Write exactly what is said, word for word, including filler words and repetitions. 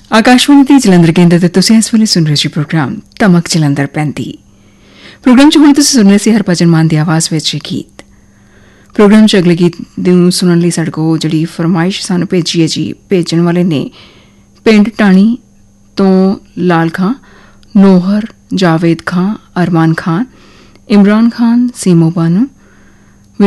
ਆਕਾਸ਼ਵਾਣੀ ਦੀ ਜਲੰਧਰ ਕੇਂਦਰ ਤੇ ਤੁਸੀਂ ਇਸ ਵੇਲੇ ਸੁਣ ਰਹੇ ਜੀ ਪ੍ਰੋਗਰਾਮ ਧਮਕ ਜਲੰਧਰ ਪੈਂਤੀ। ਪ੍ਰੋਗਰਾਮ 'ਚ ਹੁਣ ਤੁਸੀਂ ਸੁਣ ਰਹੇ ਸੀ ਹਰਭਜਨ ਮਾਨ ਦੀ ਆਵਾਜ਼ ਵਿੱਚ ਗੀਤ। ਪ੍ਰੋਗਰਾਮ 'ਚ ਅਗਲੇ ਗੀਤ ਨੂੰ ਸੁਣਨ ਲਈ ਸਾਡੇ ਕੋਲ ਜਿਹੜੀ ਫਰਮਾਇਸ਼ ਸਾਨੂੰ ਭੇਜੀ ਹੈ ਜੀ, ਭੇਜਣ ਵਾਲੇ ਨੇ ਪਿੰਡ ਟਾਣੀ ਤੋਂ ਲਾਲ ਖਾਂ, ਨੋਹਰ, ਜਾਵੇਦ ਖਾਂ, ਅਰਮਾਨ ਖਾਨ, ਇਮਰਾਨ ਖਾਨ, ਸੀਮੋ ਬਾਨੂ,